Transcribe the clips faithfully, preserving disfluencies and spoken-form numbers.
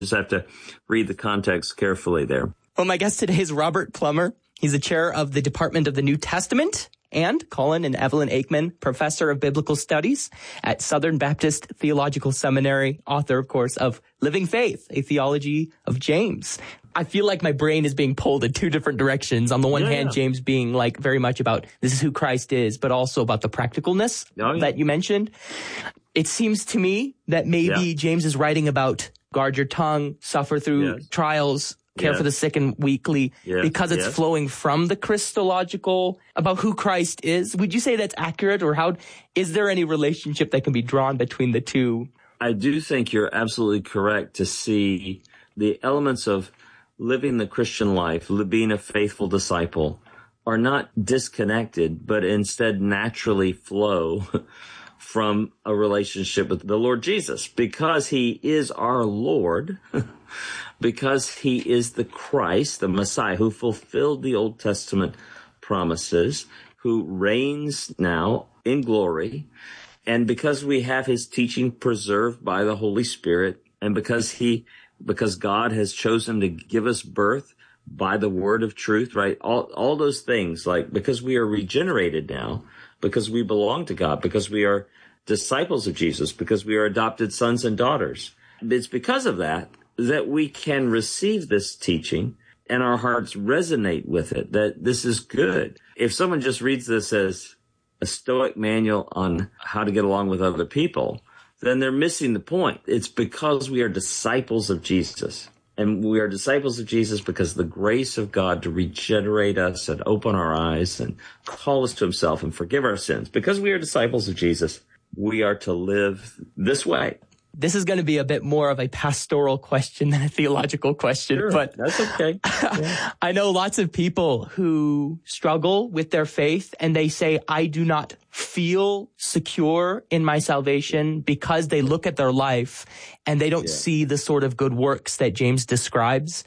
Just have to read the context carefully there. Well, my guest today is Robert Plummer. He's the chair of the Department of the New Testament, and Colin and Evelyn Aikman, professor of biblical studies at Southern Baptist Theological Seminary, author, of course, of Living Faith, a theology of James. I feel like my brain is being pulled in two different directions. On the one yeah, hand, yeah. James being like very much about this is who Christ is, but also about the practicalness oh, yeah. that you mentioned. It seems to me that maybe yeah. James is writing about guard your tongue, suffer through yes. trials, care yes. for the sick and weakly, yes. because it's yes. flowing from the Christological about who Christ is. Would you say that's accurate, or how is there any relationship that can be drawn between the two? I do think you're absolutely correct to see the elements of living the Christian life, being a faithful disciple, are not disconnected, but instead naturally flow from a relationship with the Lord Jesus, because he is our Lord, because he is the Christ, the Messiah, who fulfilled the Old Testament promises, who reigns now in glory, and because we have his teaching preserved by the Holy Spirit, and because he, because God has chosen to give us birth by the word of truth, right? All, all those things, like, because we are regenerated now, because we belong to God, because we are disciples of Jesus, because we are adopted sons and daughters. It's because of that that we can receive this teaching and our hearts resonate with it, that this is good. If someone just reads this as a Stoic manual on how to get along with other people, then they're missing the point. It's because we are disciples of Jesus. And we are disciples of Jesus because the grace of God to regenerate us and open our eyes and call us to himself and forgive our sins. Because we are disciples of Jesus, we are to live this way. This is going to be a bit more of a pastoral question than a theological question, sure, but that's okay. Yeah. I know lots of people who struggle with their faith and they say, I do not feel secure in my salvation, because they look at their life and they don't yeah. see the sort of good works that James describes.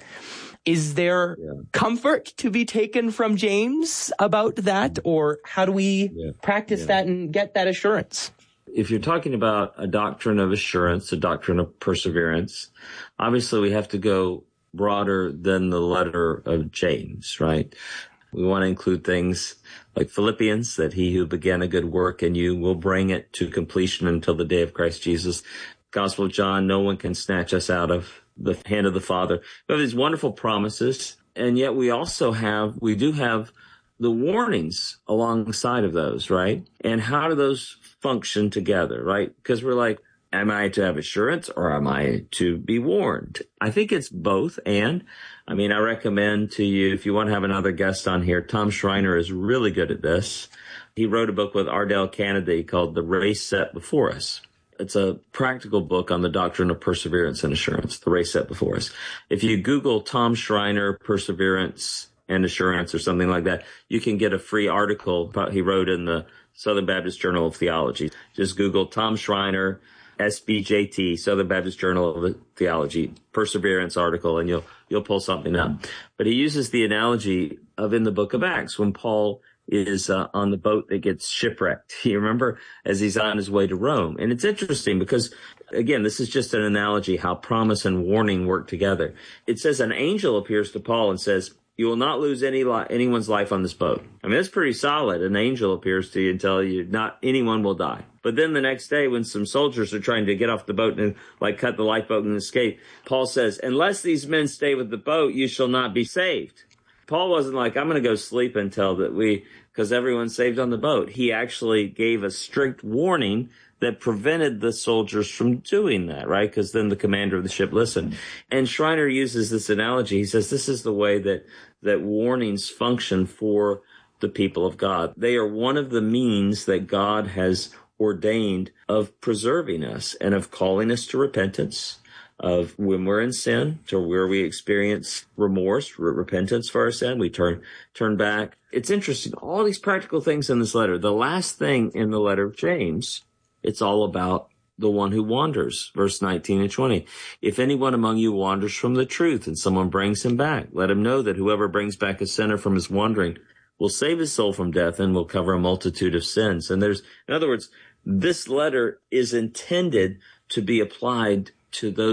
Is there yeah. comfort to be taken from James about that, or how do we yeah. practice yeah. that and get that assurance? If you're talking about a doctrine of assurance, a doctrine of perseverance, obviously we have to go broader than the letter of James, right? We want to include things like Philippians, that he who began a good work in you will bring it to completion until the day of Christ Jesus. Gospel of John, no one can snatch us out of the hand of the Father. We have these wonderful promises, and yet we also have, we do have the warnings alongside of those, right? And how do those function together, right? Because we're like, am I to have assurance or am I to be warned? I think it's both. And I mean, I recommend to you, if you want to have another guest on here, Tom Schreiner is really good at this. He wrote a book with Ardell Kennedy called The Race Set Before Us. It's a practical book on the doctrine of perseverance and assurance, the race set before us. If you Google Tom Schreiner, perseverance and assurance or something like that, you can get a free article he wrote in the Southern Baptist Journal of Theology. Just Google Tom Schreiner, S B J T, Southern Baptist Journal of Theology, perseverance article, and you'll you'll pull something up. But he uses the analogy of in the book of Acts when Paul is uh, on the boat that gets shipwrecked. You remember, as he's on his way to Rome. And it's interesting because, again, this is just an analogy how promise and warning work together. It says an angel appears to Paul and says, you will not lose any li- anyone's life on this boat. I mean, that's pretty solid. An angel appears to you and tell you not anyone will die. But then the next day when some soldiers are trying to get off the boat and like cut the lifeboat and escape, Paul says, unless these men stay with the boat, you shall not be saved. Paul wasn't like, I'm going to go sleep until that we, because everyone's saved on the boat. He actually gave a strict warning that prevented the soldiers from doing that, right? Because then the commander of the ship listened. And Schreiner uses this analogy. He says this is the way that, that warnings function for the people of God. They are one of the means that God has ordained of preserving us and of calling us to repentance, of when we're in sin, to where we experience remorse, repentance for our sin, we turn turn back. It's interesting, all these practical things in this letter. The last thing in the letter of James, it's all about the one who wanders, verse nineteen and twenty. If anyone among you wanders from the truth and someone brings him back, let him know that whoever brings back a sinner from his wandering will save his soul from death and will cover a multitude of sins. And there's, in other words, this letter is intended to be applied to those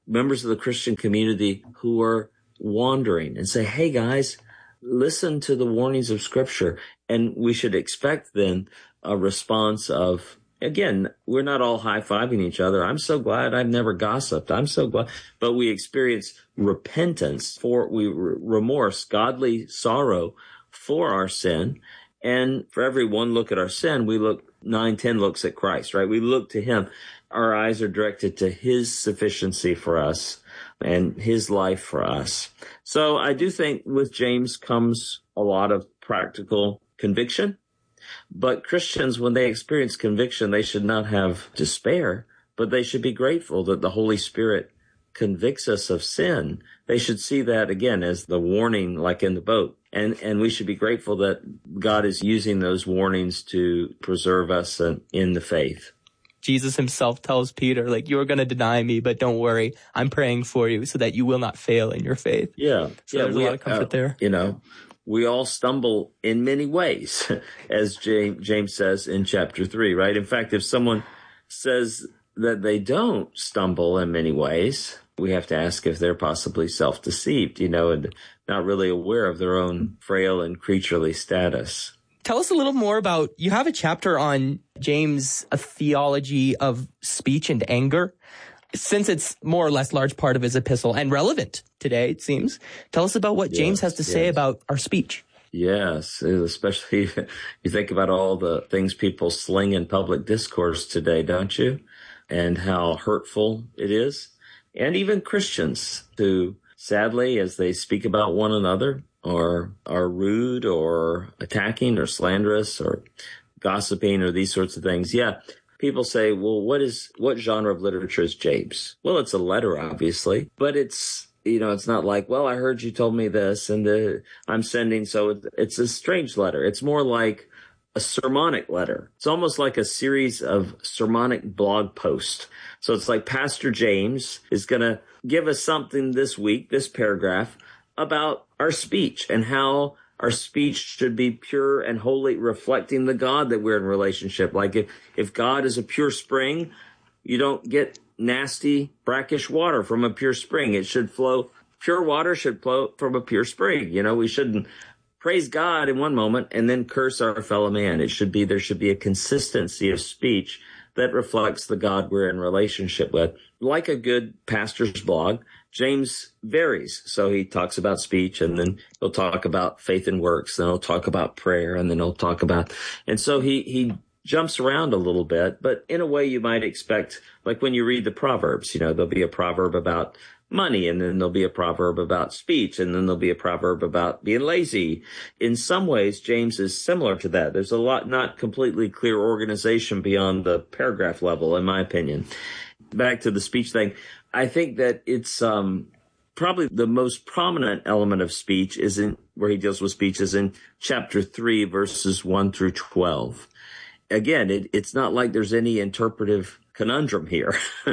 members of the Christian community who are wandering and say, hey guys, listen to the warnings of Scripture. And we should expect then a response of, again, we're not all high-fiving each other. I'm so glad I've never gossiped. I'm so glad. But we experience repentance for, we remorse, godly sorrow for our sin. And for every one look at our sin, we look, nine, ten looks at Christ, right? We look to him. Our eyes are directed to his sufficiency for us and his life for us. So I do think with James comes a lot of practical conviction. But Christians, when they experience conviction, they should not have despair, but they should be grateful that the Holy Spirit convicts us of sin. They should see that, again, as the warning, like in the boat. And and we should be grateful that God is using those warnings to preserve us in, in the faith. Jesus himself tells Peter, like, you're going to deny me, but don't worry. I'm praying for you so that you will not fail in your faith. Yeah. So yeah, there's we, a lot of comfort uh, there. You know, we all stumble in many ways, as James, James says in chapter three, right? In fact, if someone says that they don't stumble in many ways, we have to ask if they're possibly self-deceived, you know, and not really aware of their own frail and creaturely status. Tell us a little more about, you have a chapter on James, a theology of speech and anger, since it's more or less large part of his epistle and relevant today, it seems. Tell us about what James yes, has to yes. say about our speech. Yes, especially you think about all the things people sling in public discourse today, don't you? And how hurtful it is. And even Christians who, sadly, as they speak about one another, or are rude or attacking or slanderous or gossiping or these sorts of things. Yeah, people say, well, what is what genre of literature is James? Well, it's a letter, obviously, but it's, you know, it's not like, well, I heard you told me this and the, I'm sending, so it's a strange letter. It's more like a sermonic letter. It's almost like a series of sermonic blog posts. So it's like Pastor James is going to give us something this week, this paragraph, about our speech and how our speech should be pure and holy, reflecting the God that we're in relationship. Like if, if God is a pure spring, you don't get nasty, brackish water from a pure spring. It should flow, pure water should flow from a pure spring. You know, we shouldn't praise God in one moment and then curse our fellow man. It should be, there should be a consistency of speech that reflects the God we're in relationship with. Like a good pastor's blog, James varies. So he talks about speech, and then he'll talk about faith and works, then he'll talk about prayer, and then he'll talk about, and so he, he jumps around a little bit, but in a way you might expect, like when you read the Proverbs, you know, there'll be a proverb about money, and then there'll be a proverb about speech, and then there'll be a proverb about being lazy. In some ways, James is similar to that. There's a lot, not completely clear organization beyond the paragraph level, in my opinion. Back to the speech thing, I think that it's um, probably the most prominent element of speech is in where he deals with speech is in chapter three, verses one through twelve. Again, it, it's not like there's any interpretive conundrum here.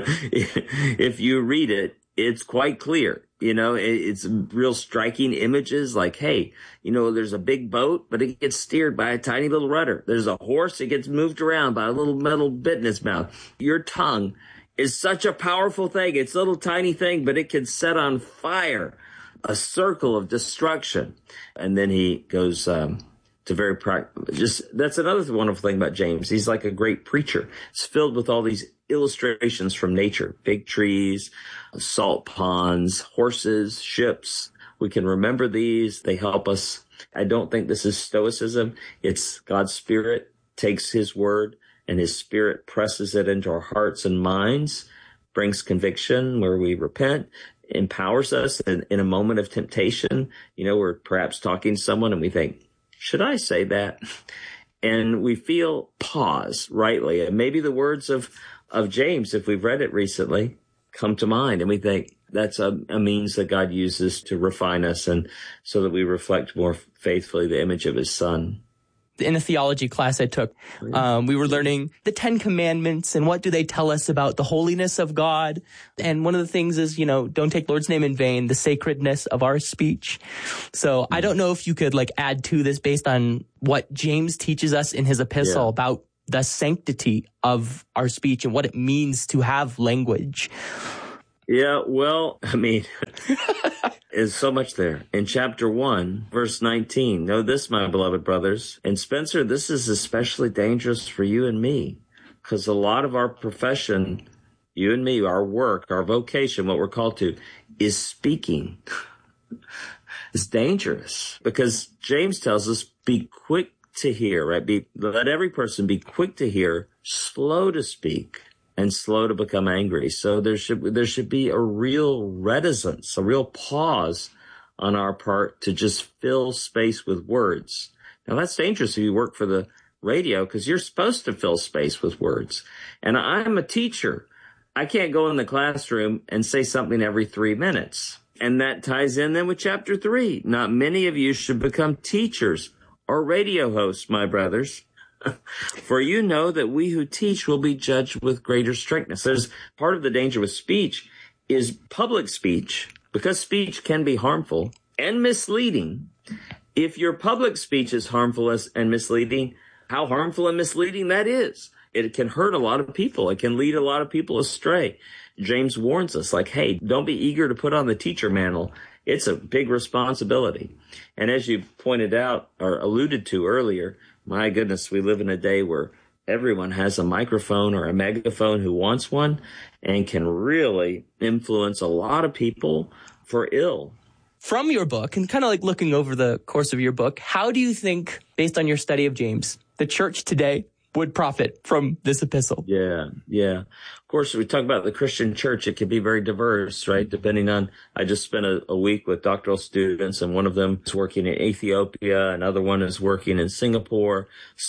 If you read it, it's quite clear. You know, it, it's real striking images like, hey, you know, there's a big boat, but it gets steered by a tiny little rudder. There's a horse, it gets moved around by a little metal bit in its mouth. Your tongue is such a powerful thing. It's a little tiny thing, but it can set on fire a circle of destruction. And then he goes um, to very practical. Just that's another wonderful thing about James. He's like a great preacher. It's filled with all these illustrations from nature, big trees, salt ponds, horses, ships. We can remember these. They help us. I don't think this is stoicism. It's God's Spirit takes his word and his Spirit presses it into our hearts and minds, brings conviction where we repent, empowers us in, in a moment of temptation. You know, we're perhaps talking to someone and we think, should I say that? And we feel pause rightly. And maybe the words of, of James, if we've read it recently, come to mind. And we think that's a, a means that God uses to refine us and so that we reflect more faithfully the image of his Son. In a theology class I took, um, we were learning the Ten Commandments and what do they tell us about the holiness of God. And one of the things is, you know, don't take Lord's name in vain, the sacredness of our speech. So I don't know if you could like add to this based on what James teaches us in his epistle yeah. about the sanctity of our speech and what it means to have language. Yeah, well, I mean, there's so much there. In chapter one, verse nineteen, know this, my beloved brothers. And Spencer, this is especially dangerous for you and me, because a lot of our profession, you and me, our work, our vocation, what we're called to, is speaking. It's dangerous because James tells us, be quick to hear, right? Be, let every person be quick to hear, slow to speak, and slow to become angry. So there should there should be a real reticence, a real pause on our part to just fill space with words. Now that's dangerous if you work for the radio because you're supposed to fill space with words. And I'm a teacher. I can't go in the classroom and say something every three minutes. And that ties in then with chapter three. Not many of you should become teachers or radio hosts, my brothers. For you know that we who teach will be judged with greater strictness. There's part of the danger with speech is public speech, because speech can be harmful and misleading. If your public speech is harmful and misleading, how harmful and misleading that is. It can hurt a lot of people. It can lead a lot of people astray. James warns us, like, hey, don't be eager to put on the teacher mantle. It's a big responsibility. And as you pointed out or alluded to earlier, my goodness, we live in a day where everyone has a microphone or a megaphone who wants one and can really influence a lot of people for ill. From your book, and kind of like looking over the course of your book, how do you think, based on your study of James, the church today would profit from this epistle? Yeah, yeah. Of course, we talk about the Christian church. It can be very diverse, right? Depending on, I just spent a, a week with doctoral students, and one of them is working in Ethiopia. Another one is working in Singapore.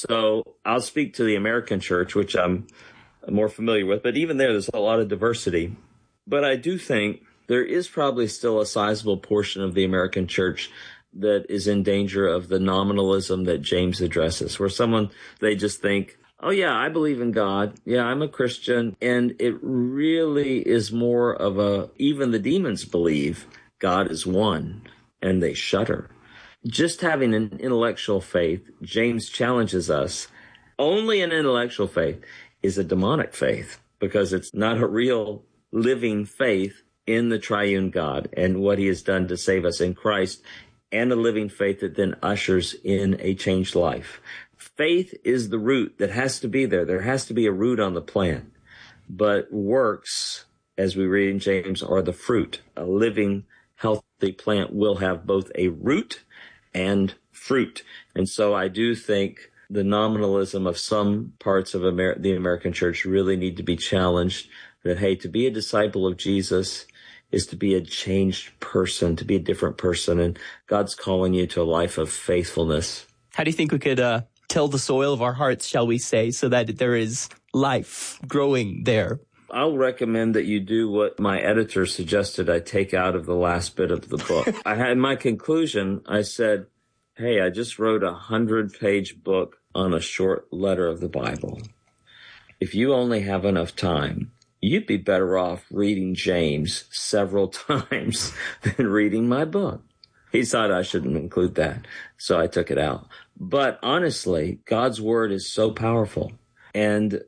So I'll speak to the American church, which I'm more familiar with. But even there, there's a lot of diversity. But I do think there is probably still a sizable portion of the American church that is in danger of the nominalism that James addresses, where someone, they just think, oh yeah, I believe in God. Yeah, I'm a Christian. And it really is more of a, even the demons believe God is one and they shudder. Just having an intellectual faith, James challenges us, only an intellectual faith is a demonic faith because it's not a real living faith in the triune God and what he has done to save us in Christ, and a living faith that then ushers in a changed life. Faith is the root that has to be there. There has to be a root on the plant. But works, as we read in James, are the fruit. A living, healthy plant will have both a root and fruit. And so I do think the nominalism of some parts of Amer- the American church really need to be challenged, that, hey, to be a disciple of Jesus is to be a changed person, to be a different person, and God's calling you to a life of faithfulness. How do you think we could uh, till the soil of our hearts, shall we say, so that there is life growing there? I'll recommend that you do what my editor suggested I take out of the last bit of the book. I had my conclusion, I said, hey, I just wrote a hundred-page book on a short letter of the Bible. If you only have enough time, you'd be better off reading James several times than reading my book. He thought I shouldn't include that, so I took it out. But honestly, God's word is so powerful. And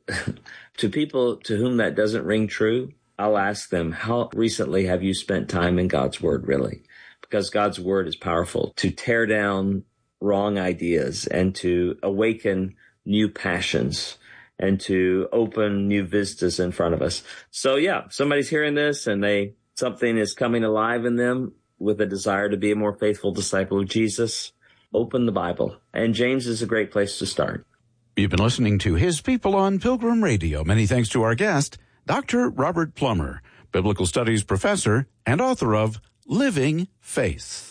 to people to whom that doesn't ring true, I'll ask them, how recently have you spent time in God's word, really? Because God's word is powerful to tear down wrong ideas and to awaken new passions and to open new vistas in front of us. So yeah, if somebody's hearing this and they something is coming alive in them with a desire to be a more faithful disciple of Jesus, open the Bible. And James is a great place to start. You've been listening to His People on Pilgrim Radio. Many thanks to our guest, Doctor Robert Plummer, Biblical Studies professor and author of Living Faith.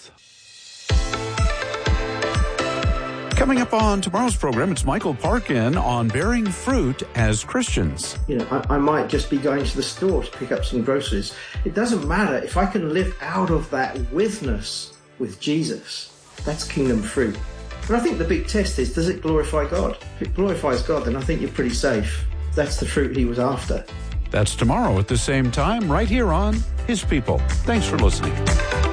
Coming up on tomorrow's program, it's Michael Parkin on bearing fruit as Christians. You know, I, I might just be going to the store to pick up some groceries. It doesn't matter if I can live out of that witness with Jesus. That's kingdom fruit. And I think the big test is, does it glorify God? If it glorifies God, then I think you're pretty safe. That's the fruit he was after. That's tomorrow at the same time, right here on His People. Thanks for listening.